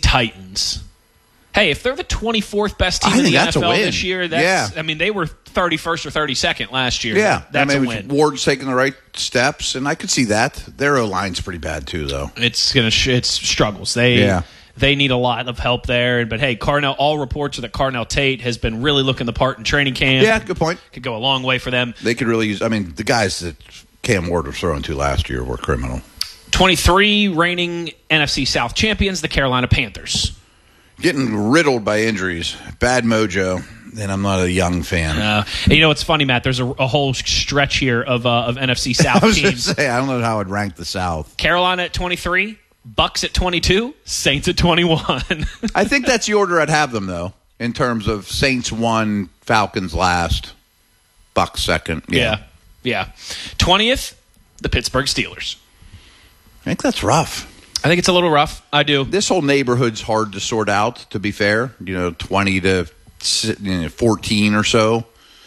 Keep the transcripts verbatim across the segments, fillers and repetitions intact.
Titans. Hey, if they're the twenty-fourth best team I in the think N that's F L a win. this year, that's, Yeah. I mean, they were thirty-first or thirty-second last year. Yeah, That's I mean, a win. Ward's taking the right steps, and I could see that. Their O-line's pretty bad too, though. It's gonna sh- it's struggles. They Yeah. they need a lot of help there. But hey, Carnell. All reports are that Carnell Tate has been really looking the part in training camp. Yeah, good point. Could go a long way for them. They could really use. I mean, the guys that Cam Ward was throwing to last year were criminal. twenty-three reigning N F C South champions, the Carolina Panthers. Getting riddled by injuries, bad mojo, and I'm not a young fan. Uh, and you know what's funny, Matt? There's a, a whole stretch here of uh, of N F C South I was going to teams. say, I don't know how I'd rank the South. Carolina at twenty-three, Bucks at twenty-two, Saints at twenty-one. I think that's the order I'd have them, though, in terms of Saints one, Falcons last, Bucks second. yeah, yeah. twentieth, the Pittsburgh Steelers. I think that's rough. I think it's a little rough. I do. This whole neighborhood's hard to sort out, to be fair. You know, twenty to fourteen or so.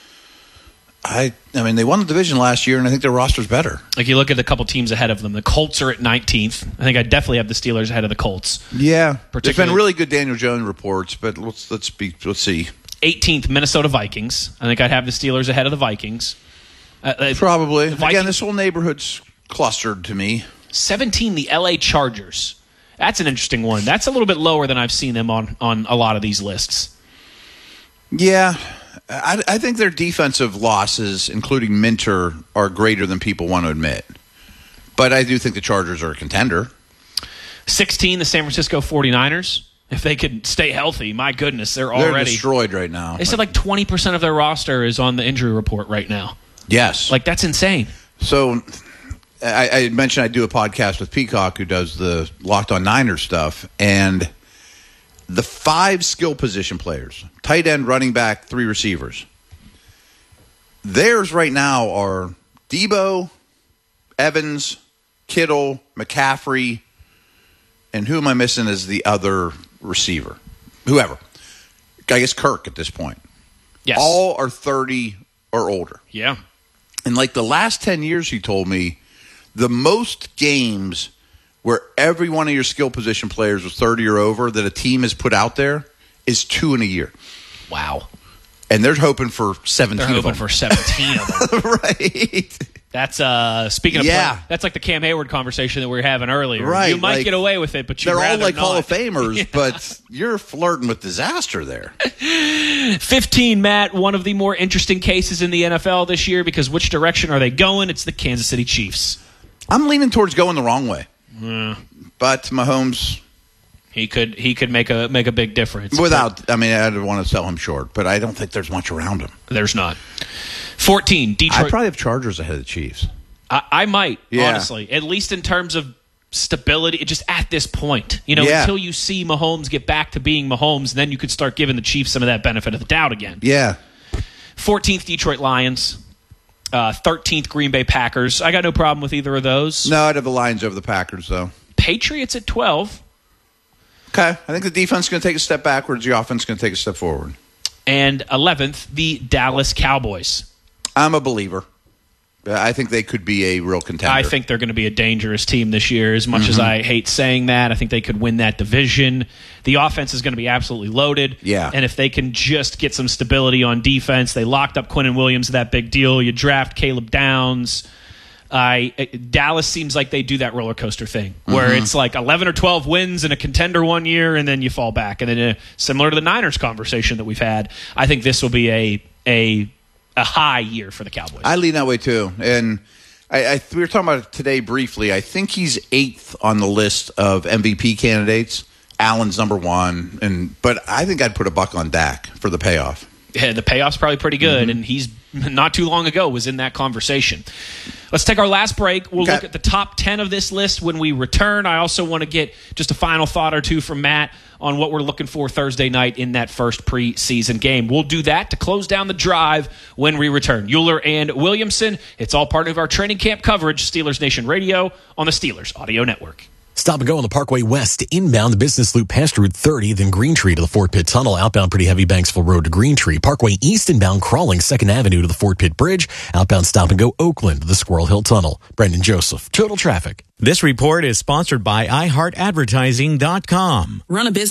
I I mean, they won the division last year, and I think their roster's better. Like, you look at the couple teams ahead of them. The Colts are at nineteenth. I think I definitely have the Steelers ahead of the Colts. Yeah, there's Particularly- been really good Daniel Jones reports, but let's let's be let's see. eighteenth, Minnesota Vikings. I think I'd have the Steelers ahead of the Vikings. Uh, Probably. the Vikings- Again, this whole neighborhood's clustered to me. seventeen, the L A Chargers. That's an interesting one. That's a little bit lower than I've seen them on, on a lot of these lists. Yeah, I, I think their defensive losses, including Minter, are greater than people want to admit. But I do think the Chargers are a contender. sixteen, the San Francisco forty-niners. If they could stay healthy, my goodness, they're They're already destroyed right now. They said like twenty percent of their roster is on the injury report right now. Yes. Like, that's insane. So I, I mentioned I do a podcast with Peacock, who does the Locked On Niners stuff, and the five skill position players, tight end, running back, three receivers, theirs right now are Debo, Evans, Kittle, McCaffrey, and who am I missing as the other receiver? Whoever. I guess Kirk at this point. Yes. All are thirty or older. Yeah. In like the last ten years, he told me, the most games where every one of your skill position players was thirty or over that a team has put out there is two in a year. Wow. And they're hoping for seventeen They're of hoping them. for seventeen of them. Right. That's uh speaking of Yeah. play, that's like the Cam Hayward conversation that we were having earlier. Right, You might like, get away with it, but you'd They're all rather like not. Hall of Famers, but you're flirting with disaster there. fifteen, Matt, one of the more interesting cases in the N F L this year, because which direction are they going? It's the Kansas City Chiefs. I'm leaning towards going the wrong way. Yeah. But Mahomes, He could he could make a make a big difference. without, I mean, I don't want to sell him short, but I don't think there's much around him. But there's not. fourteen, Detroit. I'd probably have Chargers ahead of the Chiefs. I, I might, Yeah. honestly, at least in terms of stability, just at this point. You know, Yeah. until you see Mahomes get back to being Mahomes, then you could start giving the Chiefs some of that benefit of the doubt again. Yeah. fourteenth, Detroit Lions. Uh, thirteenth, Green Bay Packers. I got no problem with either of those. No, I'd have the Lions over the Packers, though. Patriots at twelve. Okay. I think the defense is going to take a step backwards. The offense is going to take a step forward. And eleventh, the Dallas Cowboys. I'm a believer. I think they could be a real contender. I think they're going to be a dangerous team this year, as much Mm-hmm. as I hate saying that. I think they could win that division. The offense is going to be absolutely loaded. Yeah. And if they can just get some stability on defense, they locked up Quinnen Williams, that big deal. You draft Caleb Downs. I Dallas seems like they do that roller coaster thing where Mm-hmm. it's like eleven or twelve wins and a contender one year, and then you fall back. And then uh, similar to the Niners conversation that we've had, I think this will be a a a high year for the Cowboys. I lean that way, too. And I, I, we were talking about it today briefly. I think he's eighth on the list of M V P candidates. Allen's number one. and But I think I'd put a buck on Dak for the payoff. Yeah, the payoff's probably pretty good, Mm-hmm. and he's not too long ago was in that conversation. Let's take our last break. We'll Okay. look at the top ten of this list when we return. I also want to get just a final thought or two from Matt on what we're looking for Thursday night in that first preseason game. We'll do that to close down the drive when we return. Euler and Williamson, it's all part of our training camp coverage, Steelers Nation Radio on the Steelers Audio Network. Stop and go on the Parkway West to inbound the Business Loop past Route thirty, then Green Tree to the Fort Pitt Tunnel, outbound pretty heavy Banksville Road to Green Tree, Parkway East inbound crawling second Avenue to the Fort Pitt Bridge, outbound Stop and Go Oakland to the Squirrel Hill Tunnel. Brendan Joseph, Total Traffic. This report is sponsored by i heart advertising dot com. Run a business